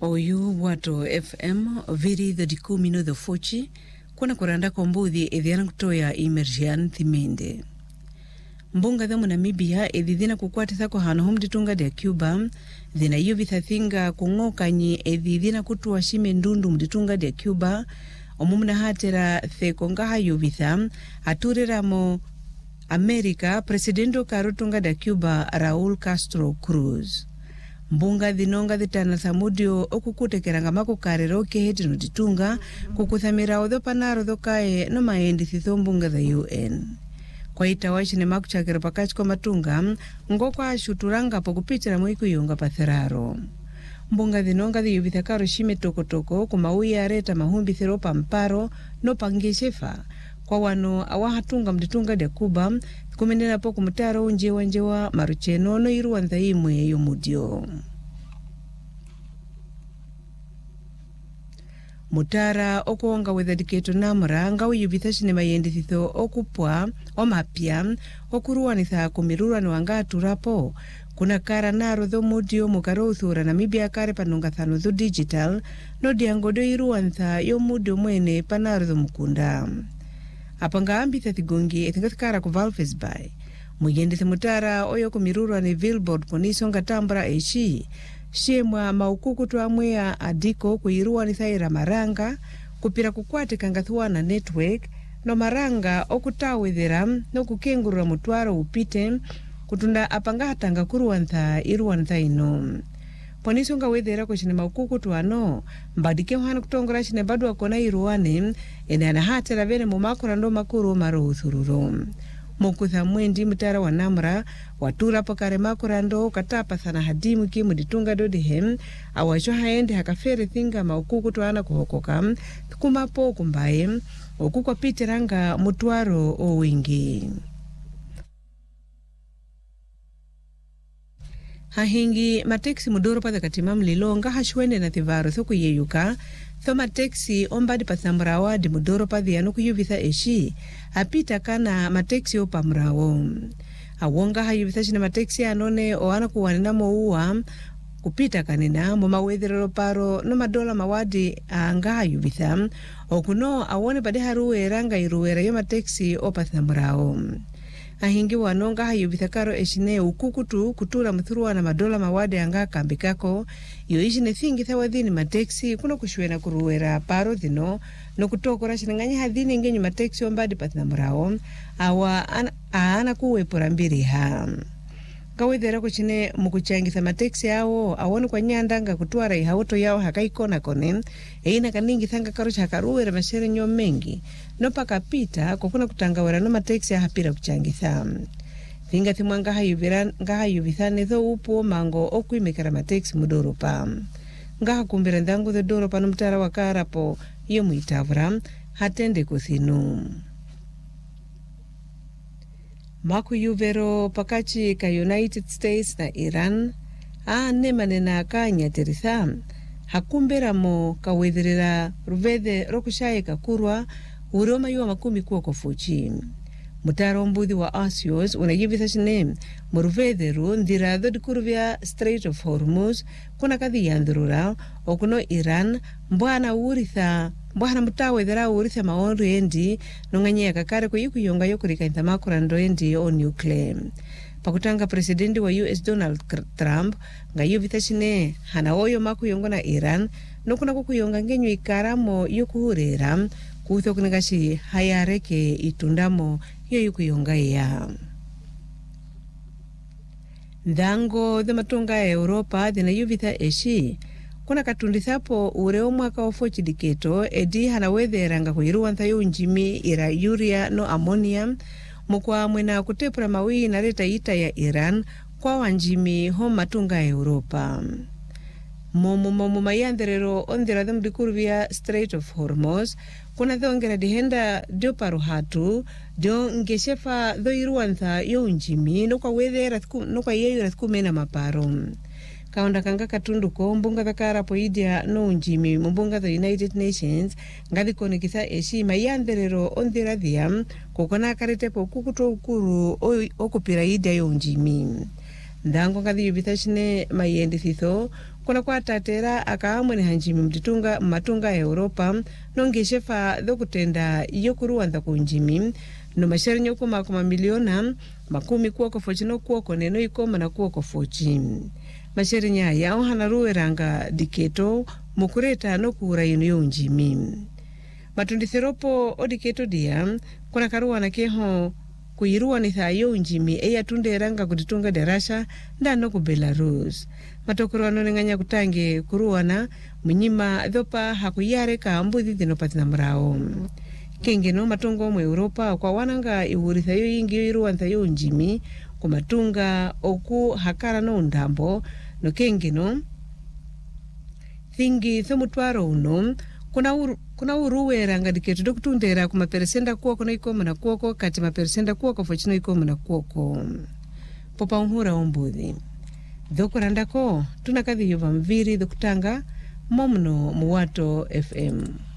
Oyu wato FM viri the dikumino the fochi kuna kuranda kombuthi edhiana kutoya emergian thimende. Mbunga dhamu Namibia edhidhina kukwatitha kwa hano humditunga dia Cuba dhina iyo vithathinga kungokanyi edhidhina kutuwa shime ndundu mditunga dia Cuba omumna hatera thekongaha yuvitha atureramo Amerika presidento karutunga da Cuba Raul Castro Cruz. Mbunga dhinonga dhitana thamudio okukutekeranga makukarero keheti nutitunga kukuthamira odho panaro dhokae no maendi thitho mbunga dha UN. Kwa itawashi ni makuchakira pakachi kwa matunga ngokwa ashuturanga po kupitira mwiku yunga patheraro. Mbunga dhinonga dhiyubithakaro shime toko kumauyi areta mahumbi thiropa mparo no pangeshefa. Kwa wano awahatunga mditunga dia Cuba kumenena po kumutaro njewa marucheno no iruwa nthayimwe yomudio. Mutara okuonga wedadiketo namra nga uyubithashi ni mayendi thitho okupwa omapya okuruwanitha kumirura ni wangaturapo kuna kara naro dho mudio mukaro uthura Namibia kare panunga thano dho digital no diangodo iruwantha yomudio mwene panaro dho mukunda. Apanga ambitha thigongi ethingathikara ku Valves Bay. Muyendithi mutara oyo kumirurwa ni Billboard ponisonga tambra eshi. Shemwa maukuku tuamwea adiko kuiruwa ni thaira maranga, kupira kukwate kangathuana network, no maranga okutawethera no kukengurura mutwaro upite, kutunda apanga hatanga kuruwantha iruwantha ino. Ponisonga wethera kushine maukuku tuano, mbadike uhana kutongora shine badu wakona iruwane, ene anahatera vene mumakura ndo makuru maro uthururo. Mokutha mwendi mutara wa namra, watura pokare makura ndo katapa sana hadimu ki muditunga dodihem, awasho haendi hakafere thinga maukuku tuana kuhokoka, kumapo kumbaye, okukwa pitiranga mutuaro o wingi. Hahingi mateksi mudoro pada katima mlilonga hashwende na thivaro thuku yeyuka, tho mateksi ombadi pathamrawa di mudoro padhi anu kuyuvitha eshi, apita kana mateksi opa mrawo. Awonga hayuvitha shina mateksi anone o ana kuwanina moua, kupita kanina mumawethero paro no madola mawadi anga hayuvitha, okuno awone pade haruwe ranga iruwera yo mateksi opa thamrawo. Ahingi wanonga hayubithakaro eshine ukukutu kutura mthurua na madola mawade anga kambikako yo ishine thingi thawadhini mateksi kuna kushwena kuruwera paro dhino no kutokora shinanganyi hadhini ngenyu mateksi ombadi pathinamurao awa aana kuwepura mbiri ha. Kawethera kuchine mukuchangitha mateksi awo awoni kwa nyandanga kutuara ihauto yao hakaikona kone eina kaningi thanga karo chakaruwera mashere nyo mengi no pakapita kukuna kutangawera no mateksi hapira kuchangitha. Thinga thimwanga hayuvithane tho upo mango okuimekara mateksi mudoropa. Ngaha kumbira ndangu the doropa no mtara wakarapo iyo muitavra hatende kuthinu. Maku yuvero pakachi ka United States na Iran nemanena kanya teritha hakumbera mo kawethirira ruvethe rokushaye kakurwa uroma yuwa makumi kuwa kofuchi. Mutaro mbuthi wa Axios unayivitha shine muruvethe ru ndira dhodikurovya Strait of Hormuz kuna kathi yandhurura okuno Iran mbwana mutawethera uritha maondu endi nonganyea kakare kuyonga yokurika inthamakura ndo endi o nuclear. Pakutanga presidenti wa US Donald Trump ngayuvitha shine hana oyo makuyongo na Iran nokuna kukuyonga ngenyu ikaramo yokuhurera kutho kunagashi hayareke itundamo yo yukuyonga ya. Ndango the matunga ya Europa dhina yuvitha eshi kuna katundithapo ureo mwaka wa fochidiketo edi hanawetheranga kuiruwantha yunjimi ira urea no ammonia mukwa mwena kutepura mawii na reta ita ya Iran kwa wanjimi home matunga ya Europa. Momu mayandherero ondhira the mdikuruvya Strait of Hormuz kuna dhongera dihenda dio paro hatu dio ngeshefa dho iruwantha yunjimi no kwa wethera no kwa yeyu rathkumena maparo. Kaunda kanga katunduko mbunga dhakara poidia no unjimi mbunga the United Nations ngathi konekitha eshi mayandherero ondhira dhia kukona karetepo kukuto ukuru okupira idia yo unjimi. ndango kadhi yubithashine mayendi thitho kuna kwa tatera akaamwe hanjimi mtitunga matunga ya Europa nongeshefa dhokutenda iyo kuruwanza kunjimi no masharinyo kuma miliona makumi kuoko fochino kuoko neno ikoma na kuoko fochi masharinya yao hanaruweranga diketo mukureta no kura ino yonjimi matunditheropo odiketo dia kuna karuwana keho kuirua ni thayo njimi eya tunderanga kutitunga darasha ndano ku Belarus matokoro anonenganya kutange kuruana munyima dhopa hakuyare ka mbuzi dinopatina mrao kengeno matongo mu Europa kwa wananga iwuri thayo yingi irua thayo njimi kumatunga oku hakara no ndambo no kengeno thingi thomutwaro uno kuna uruwera ngadiketu dokutundera kuma peresenda kuoko no ikoma na kuoko kati maperesenda kuoko fochino ikoma na kuoko popa unhura ombuthi dhokurandako tunakadhi yuva mviri dhokutanga momno muwato FM.